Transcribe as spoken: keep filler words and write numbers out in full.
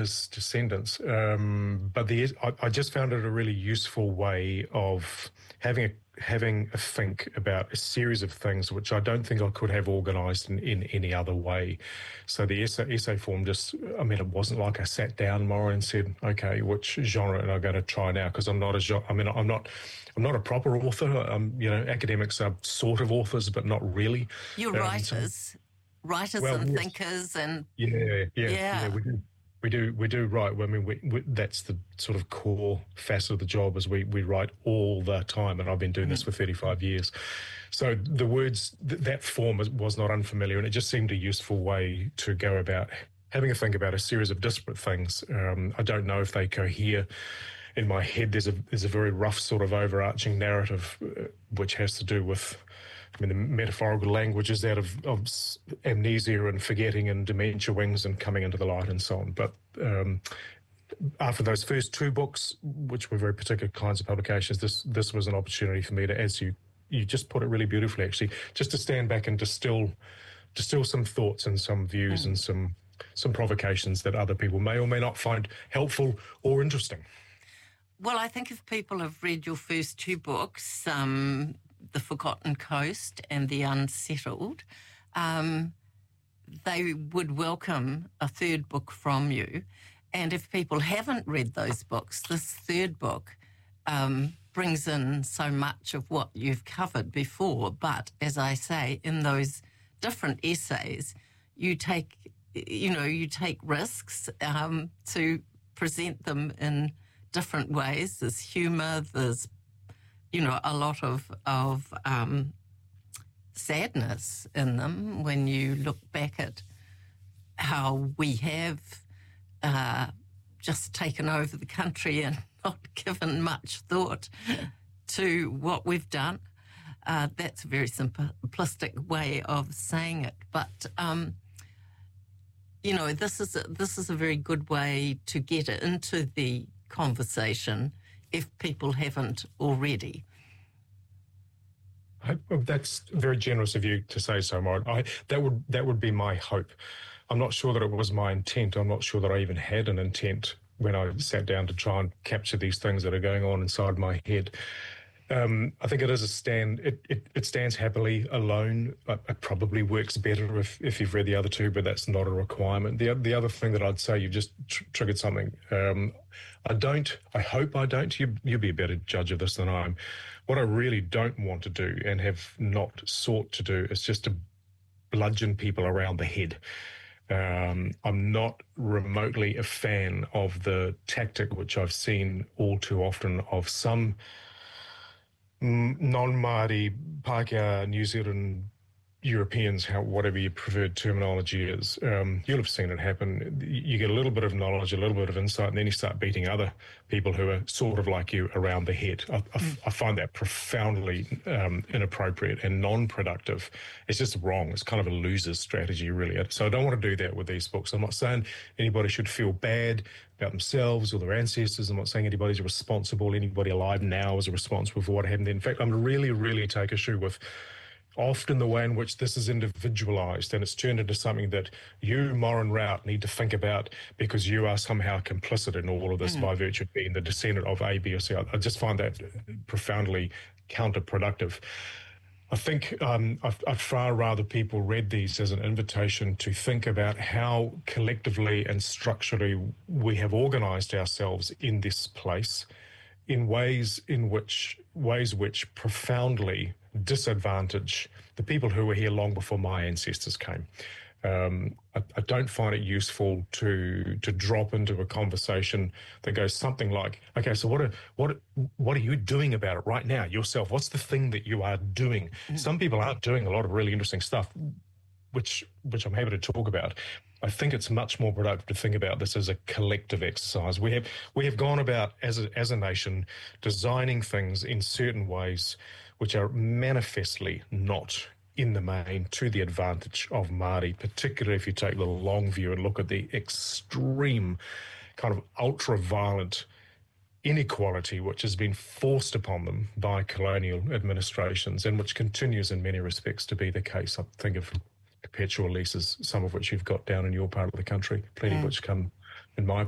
his descendants. Um, but the, I, I just found it a really useful way of having a having a think about a series of things which I don't think I could have organised in, in any other way. So the essay, essay form just, I mean, it wasn't like I sat down tomorrow and said, okay, which genre am I going to try now? Because I'm not a, I mean, I'm not, I'm not a proper author. I'm, you know, academics are sort of authors, but not really. You're um, writers, so, writers well, and yes. thinkers, and yeah, yeah, yeah, yeah. yeah we do. We do, we do write. I mean, we, we, that's the sort of core facet of the job, is we, we write all the time, and I've been doing mm. this for thirty-five years. So the words, th- that form was, was not unfamiliar, and it just seemed a useful way to go about having a think about a series of disparate things. Um, I don't know if they cohere in my head. There's a there's a very rough sort of overarching narrative uh, which has to do with, I mean, the metaphorical language is that of, of amnesia and forgetting and dementia wings and coming into the light and so on. But um, after those first two books, which were very particular kinds of publications, this this was an opportunity for me to, as you you just put it really beautifully, actually, just to stand back and distill distill some thoughts and some views mm. and some some provocations that other people may or may not find helpful or interesting. Well, I think if people have read your first two books, um, The Forgotten Coast and The Unsettled, um, they would welcome a third book from you. And if people haven't read those books, this third book um, brings in so much of what you've covered before. But as I say, in those different essays, you take, you know, you take risks um, to present them in different ways. There's humour, there's, you know, a lot of, of um, sadness in them when you look back at how we have uh, just taken over the country and not given much thought to what we've done. Uh, that's a very simplistic way of saying it. But, um, you know, this is a, this is a very good way to get into the conversation if people haven't already. I, that's very generous of you to say so, Maureen. I, that would that would be my hope. I'm not sure that it was my intent. I'm not sure that I even had an intent when I sat down to try and capture these things that are going on inside my head. Um, I think it is a stand. It, it, it stands happily alone. It, it probably works better if, if you've read the other two, but that's not a requirement. The the other thing that I'd say, you've just tr- triggered something. Um, I don't. I hope I don't. You you'll be a better judge of this than I am. What I really don't want to do, and have not sought to do, is just to bludgeon people around the head. Um, I'm not remotely a fan of the tactic which I've seen all too often of some non-Māori, Pākehā, New Zealand Europeans, how whatever your preferred terminology is. Um, you'll have seen it happen. You get a little bit of knowledge, a little bit of insight, and then you start beating other people who are sort of like you around the head. I, I, I find that profoundly um, inappropriate and non-productive. It's just wrong. It's kind of a loser's strategy, really. So I don't want to do that with these books. I'm not saying anybody should feel bad about themselves or their ancestors. I'm not saying anybody's responsible. Anybody alive now is responsible for what happened. In fact, I'm really, really take issue with often the way in which this is individualised, and it's turned into something that you, Moran Rout, need to think about because you are somehow complicit in all of this mm. by virtue of being the descendant of A, B or C. I, I just find that profoundly counterproductive. I think um, I'd, I'd far rather people read these as an invitation to think about how collectively and structurally we have organised ourselves in this place in ways in which ways which profoundly disadvantage the people who were here long before my ancestors came. Um, I, I don't find it useful to to drop into a conversation that goes something like, okay, so what are what what are you doing about it right now yourself? What's the thing that you are doing? Mm. Some people are doing a lot of really interesting stuff, which which I'm happy to talk about. I think it's much more productive to think about this as a collective exercise. We have we have gone about as a, as a nation designing things in certain ways which are manifestly not in the main to the advantage of Māori, particularly if you take the long view and look at the extreme kind of ultra-violent inequality which has been forced upon them by colonial administrations and which continues in many respects to be the case. I think of perpetual leases, some of which you've got down in your part of the country, plenty of which come in my